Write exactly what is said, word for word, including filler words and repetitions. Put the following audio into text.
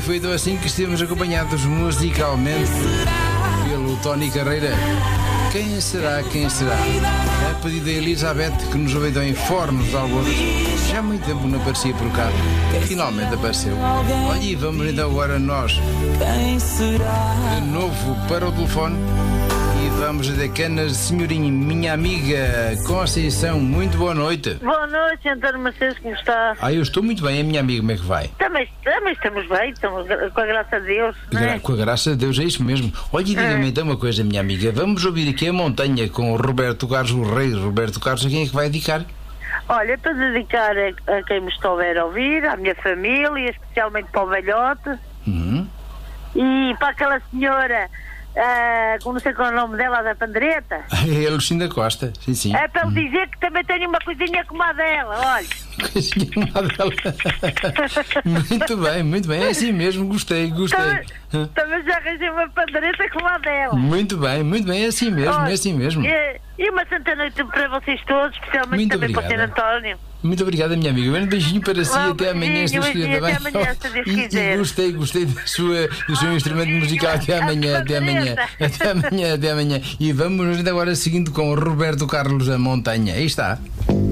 foi então assim que estivemos acompanhados musicalmente pelo Tony Carreira. Quem será, quem será? A pedido da Elizabeth, que nos ouviu em Fornos de Alborz. Já há muito tempo não aparecia por cá. Finalmente apareceu. Olha, e vamos então agora nós de novo para o telefone. E vamos a Canas, senhorinha, minha amiga Conceição. Muito boa noite. Boa noite, António Mercedes, como está? Ah, eu estou muito bem, a minha amiga, como é que vai? Também, também estamos bem, estamos com a graça de Deus. Não é? Gra com a graça de Deus, é isso mesmo. Olha, e diga-me então uma coisa, minha amiga. Vamos ouvir aqui a Montanha com o Roberto Carlos, o rei Roberto Carlos. A quem é que vai dedicar? Olha, para dedicar a, a quem me estiver a ouvir, à minha família, especialmente para o velhote, Uhum. e para aquela senhora, ah, como não sei qual é o nome dela, da pandereta. É a Lucinda Costa, sim, sim. É para lhe dizer que também tenho uma coisinha como a dela, olha. Coisinha má dela. Muito bem, muito bem. É assim mesmo, gostei, gostei. Também, também já arranjei uma pandereta como a dela. Muito bem, muito bem, é assim mesmo, Olha, é assim mesmo. E, e uma santa noite para vocês todos, especialmente Muito também obrigado. para o senhor António. Muito obrigada, minha amiga. Um beijinho para si, Um até amanhã, beijinho, se Deus um quiser, beijinho, está bem? até amanhã, se Deus E- e, quiser. gostei, gostei da sua, do seu instrumento musical. Até amanhã, até amanhã, até amanhã, até amanhã. E vamos agora seguindo com o Roberto Carlos, a Montanha. Aí está.